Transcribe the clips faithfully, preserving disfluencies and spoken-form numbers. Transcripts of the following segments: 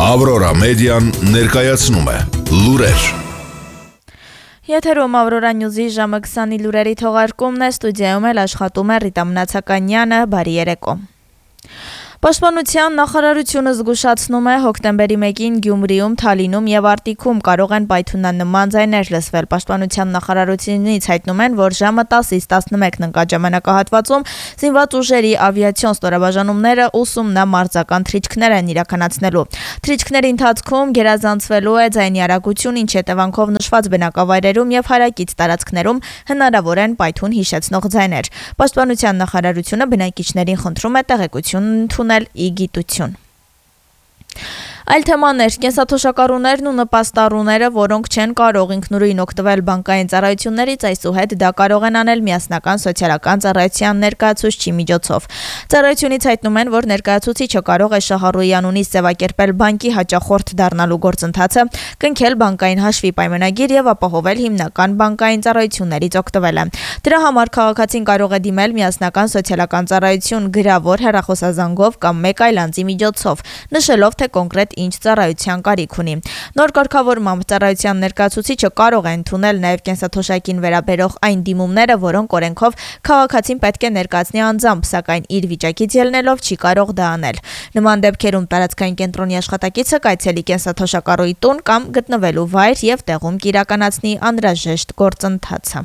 Ավրորա մեդիան ներկայացնում է լուրեր։ Եթերում Ավրորա Նյուզի ժամը քսանի լուրերի թողարկումն է, ստուդիայում էլ աշխատում է Ռիտա Մնացականյանը, բարի երեկո։ Պաշտպանության նախարարությունը զգուշացնում է հոկտեմբերի մեկին Գյումրիում, Թալինում եւ Արտիքում կարող են պայթյունանման ձայներ լսվել։ Պաշտպանության նախարարությունից հայտնում են, որ ժամը տասից տասնմեկն ընկած ժամանակահատվածում զինված ուժերի ավիացիոն ստորաբաժանումները ուսումնամարզական թռիչքներ են իրականացնելու։ Թռիչքների ընթացքում գերազանցվելու է ձայնի արագություն, ինչի հետևանքով նշված բնակավայրերում եւ հարակից տարածքներում հնարավոր են պայթուն հիշեցնող ձայներ։ Պաշտպանության նախարարությունը բնակիչներին խնդրում է տեղեկություն ընդունել ի գիտություն։ Այլ թեմաներ՝ կենսաթոշակառուներն ու նպաստառուները, որոնք չեն կարող ինքնուրույն օգտվել բանկային ծառայություններից, այսուհետ դա կարող են անել միասնական սոցիալական ծառայության ներկայացուցչի միջոցով։ Ծառայությունից հայտնում են, որ ներկայացուցիչը կարող է Շահառուի անունից ձևակերպել բանկի հաճախորդ դառնալու գործընթացը, կնքել բանկային հաշվի պայմանագիր եւ ապահովել հիմնական բանկային ծառայություններից օգտվելը։ Դրա համար քաղաքացին կարող է դիմել միասնական սոցիալական ծառայություն գրավոր հեռախոսազանգով կամ մեկ այլ անձի միջոցով, նշելով, թե կոնկրետ ինչ ծառայության կարիք ունի։ Նոր կարգավորմամբ ծառայության ներկայացուցիչը կարող է ընդունել նաև կենսաթոշակին վերաբերող այն դիմումները, որոնք օրենքով քաղաքացին պետք է ներկայացնի անձամբ, սակայն իր վիճակից ելնելով չի կարող դա անել։ Նման դեպքերում տարածքային կենտրոնի աշխատակիցը կայցելի կենսաթոշակառուի տուն կամ գտնվելու վայր եւ տեղում կիրականացնի անհրաժեշտ գործընթացը։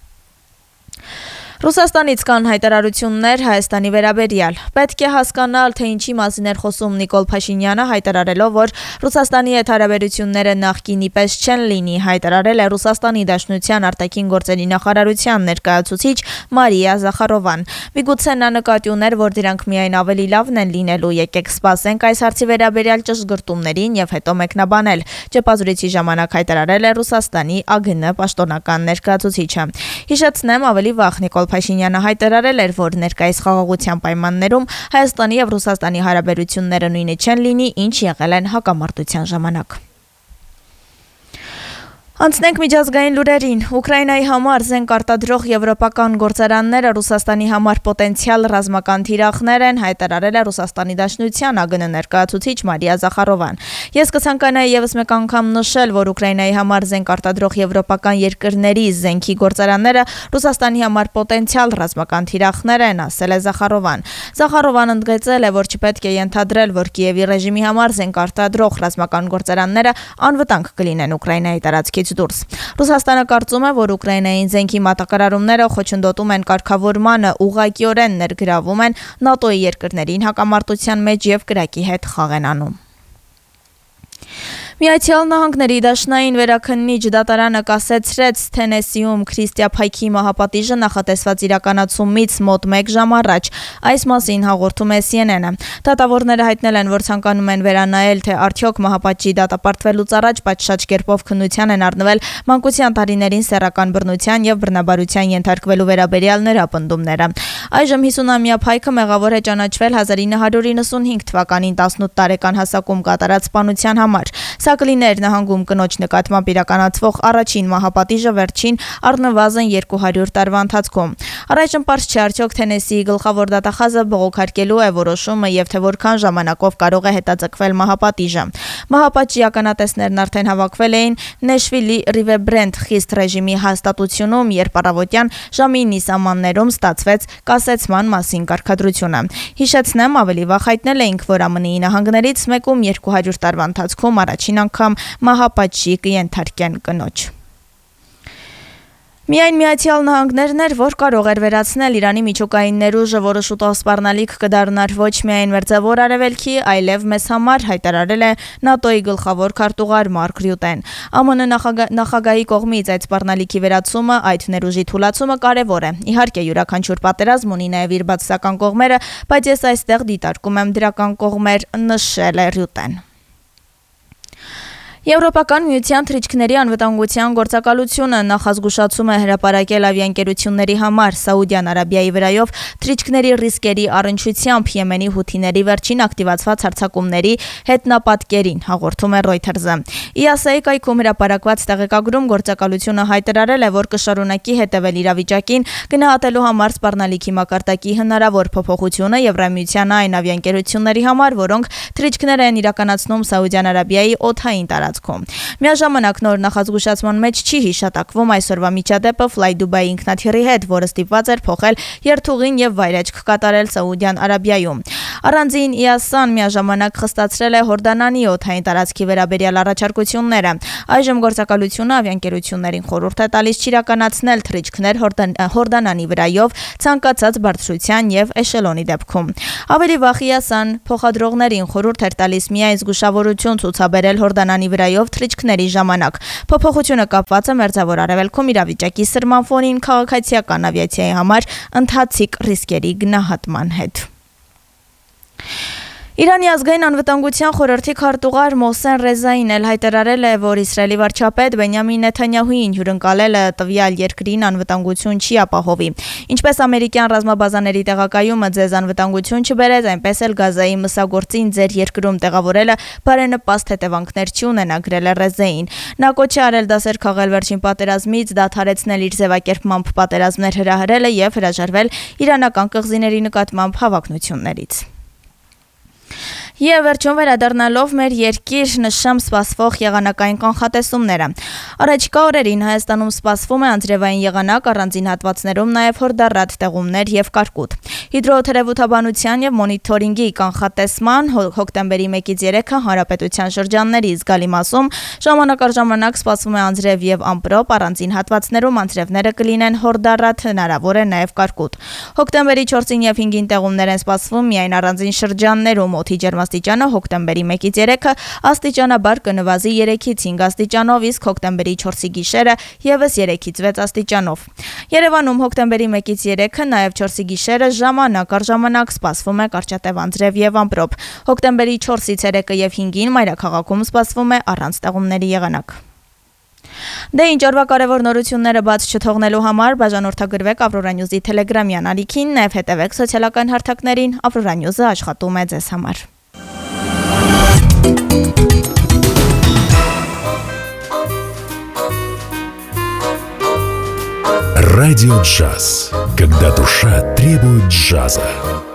Ռուսաստանից կան հայտարարություններ Հայաստանի վերաբերյալ։ Պետք է հասկանալ, թե ինչի մասին էր խոսում Նիկոլ Փաշինյանը, հայտարարելով, որ Ռուսաստանի հետ հարաբերությունները նախկինի պես չեն լինի, հայտարարել է Ռուսաստանի Դաշնության արտաքին գործերի նախարարության ներկայացուցիչ Մարիա Զախարովան։ Միգուցե նա նկատի ուներ, որ դրանք միայն ավելի լավն են լինելու, եկեք սպասենք այս հարցի վերաբերյալ ճշգրտումներին եւ հետո մեկնաբանել, ճեպազրույցի ժամանակ հայտարարել է Ռուսաստանի ԱԳՆ պաշտոնական ներկայացուցիչը։ Հիշեցնեմ, ավելի վաղ Նիկոլ Փաշինյանը հայտարարել էր, որ ներկայիս խաղաղության պայմաններում Հայաստանի եւ Ռուսաստանի հարաբերությունները նույնը չեն լինի, ինչ եղել են հակամարտության ժամանակ։ Անցնենք միջազգային լուրերին։ Ուկրաինայի համար զենք արտադրող եվրոպական գործարանները Ռուսաստանի համար պոտենցիալ ռազմական թիրախներ են, հայտարարել է Ռուսաստանի Դաշնության ԱԳՆ ներկայացուցիչ Մարիա Զախարովան։ Ես կցանկանայի եւս մեկ անգամ նշել, որ Ուկրաինայի համար զենք արտադրող եվրոպական երկրների զենքի գործարանները Ռուսաստանի համար պոտենցիալ ռազմական թիրախներ են, ասել է Զախարովան։ Զախարովան ընդգծել է, որ չպետք է ենթադրել, որ Կիևի ռեժիմի համար զենք արտադրող ռազմական գործարանները անվտանգ կլինեն Ուկրաինայի տարածքից դուրս։ Ռուսաստանը կարծում է, որ Ուկրաինային զենքի մատակարարումները խոչընդոտում են կարգավորմանը, ուղղակիորեն ներգրավում են ՆԱՏՕ-ի երկրներին հակամարտության մեջ եւ կրակի հետ խաղ են անում։ Միացյալ Նահանգների դաշնային վերաքննիչ դատարանը կասեցրեց Թենեսիում Քրիստիա Փայքի մահապատիժը նախատեսված իրականացումից մոտ մեկ ժամ առաջ։ Այս մասին հաղորդում է Սի Էն Էն-ը։ Դատավորները հայտնել են, որ ցանկանում են վերանայել, թե արդյոք մահապատժի դատապարտվելուց առաջ պատշաճ կերպով քննության են առնվել մանկության տարիներին սեռական բռնության եւ բռնաբարության ենթարկվելու վերաբերյալ նրա պնդումները։ Այժմ հիսունամյա Փայքը մեղավոր է ճանաչվել հազար ինը հարյուր իննսունհինգ թվականին տասնութ տարեկան հասակում կատարած սպանության համար։ Սա կլիներ նահանգում կնոջ նկատմամբ իրականացվող առաջին մահապատիժը վերջին առնվազն երկու հարյուր տարվա ընթացքում։ Առայժմ պարզ չէ, արդյոք Թենեսիի գլխավոր դատախազը բողոքարկելու է որոշումը եւ թե որքան ժամանակով կարող է հետաձգվել մահապատիժը։ Մահապատժի ականատեսներն արդեն հավաքվել էին Նեշվիլի Ռիվեբրենդ խիստ ռեժիմի հաստատությունում, երբ առավոտյան ժամի ինի սահմաններում ստացվեց կասեցման մասին կարգադրությունը։ Հիշեցնեմ, ավելի վաղ հայտնել էինք, որ Ամն Ի նահանգներից մեկում երկու հարյուր տարվա ընթացքում առաջին անգամ մահապատժի կենթարկեն կնոջ։ Միայն Միացյալ Նահանգներն էր, որ կարող էր վերացնել Իրանի միջուկային ներուժը, որը շուտով սպառնալիք կդառնար ոչ միայն Մերձավոր Արևելքի, այլև մեզ համար, հայտարարել է ՆԱՏՕ-ի գլխավոր քարտուղար Մարկ Ռյուտեն։ ԱՄՆ նախագահի կողմից այդ սպառնալիքի վերացումը, այդ ներուժի թուլացումը կարևոր է։ Իհարկե, յուրաքանչյուր պատերազմ ունի նաև իր բացասական կողմերը, բայց ես այստեղ դիտարկում եմ դրական կողմեր, նշել է Ռյուտեն։ Եվրոպական միության թռիչքների անվտանգության գործակալությունը նախազգուշացում է հրապարակել ավիաընկերությունների համար Սաուդյան Արաբիայի վրայով թռիչքների ռիսկերի առնչությամբ Եմենի հութիների վերջին ակտիվացված հարձակումների հետնապատկերին, հաղորդում է Reuters-ը։ ի էս էի կայքում հրապարակված տեղեկագրում գործակալությունը հայտարարել է, որ կշարունակի հետևել իրավիճակին, գնահատելու համար սպառնալիքի մակարդակի հնարավոր փոփոխությունը Եվրամիության այն ավիաընկերությունների համար, որոնք թռիչքներ են իրականացնում Սաուդյան Արաբիայի օդային տարածքում։ Միաժամանակ նոր նախազգուշացման մեջ չի հիշատակվում այսօրվա միջադեպը Fly Dubai ինքնաթիռի հետ, որը ստիպված էր փոխել երթուղին եւ վայրէջք կատարել Սաուդյան Արաբիայում։ Առանձին ի էս էն միաժամանակ խստացրել է Հորդանանի օդային տարածքի վերաբերյալ առաջարկությունները։ Այժմ գործակալությունը ավիաընկերություններին խորհուրդ է տալիս չիրականացնել թռիչքներ Հորդանանի վրայով ցանկացած բարձրության եւ էշելոնի դեպքում։ Ավելի վաղ ի էս էն փոխադրողներին խորհուրդ էր տալիս միայն զգուշավորություն ցուցաբերել Հորդանանի վրայով թռիչքների ժամանակ։ Փոփոխությունը կապված է Մերձավոր Արևելքում իրավիճակի սրման ֆոնին քաղաքացիական ավիացիայի համար ընթացիկ ռիսկերի գնահատման հետ։ Իրանի ազգային անվտանգության խորհրդի քարտուղար Մոհսեն Ռեզային էլ հայտարարել է, որ Իսրայելի վարչապետ Բենյամին Նեթանյահուին հյուրընկալելը տվյալ երկրին անվտանգություն չի ապահովի։ Ինչպես ամերիկյան ռազմաբազաների տեղակայումը ձեզ անվտանգություն չբերեց, այնպես էլ Գազայի մսագործին ձեր երկրում տեղավորելը բարենպաստ հետևանքներ չի ունենա, գրել է Ռեզային։ Նա կոչ է արել դասեր քաղել վերջին պատերազմից, դադարեցնել իր ձևակերպմամբ պատերազմներ հրահրելը եւ հրաժարվել իրանական կղզիների նկատմամբ հավակնություններից։ Եվ վերջում վերադառնալով մեր երկիր նշեմ սպասվող եղանակային կանխատեսումները։ Առաջիկա օրերին Հայաստանում սպասվում է անձրևային եղանակ, առանձին հատվածներում նաև հորդառատ տեղումներ եւ կարկուտ։ Հիդրոթերապևտաբանության եւ մոնիթորինգի կանխատեսման հոկտեմբերի մեկից երեքը հանրապետության շրջանների զգալի մասում ժամանակ առ ժամանակ սպասվում է անձրև եւ ամպրոպ, առանձին հատվածներում անձրևները կլինեն հորդառատ, հնարավոր է նաև կարկուտ։ Հոկտեմբերի չորսին եւ հինգին տեղումներ են սպասվում միայն առանձին շրջաններում, օդի ջերմաստիճանը հոկտեմբերի մեկից երեքը աստիճանաբար կնվազի երեքից հինգ աստիճանով, իսկ հոկտեմբերի չորսի գիշերը եւս երեքից վեց աստիճանով։ Երևանում հոկտեմբերի մեկից երեքը, նաեւ չորսի գիշերը ժամանակ առ ժամանակ սպասվում է կարճատև անձրև եւ ամպրոպ։ Հոկտեմբերի չորսից երեքը եւ հինգին մայրաքաղաքում սպասվում է առանց տեղումների եղանակ։ Դե ինչ օրվա կարևոր նորությունները բաց չթողնելու համար բաժանորդագրվեք Aurora News-ի Telegram-յան ալիքին, նաև հետևեք սոցիալական հարթակներին, Aurora News-ը աշխատում է ձեզ համար։ Радио джаз. Когда душа требует джаза.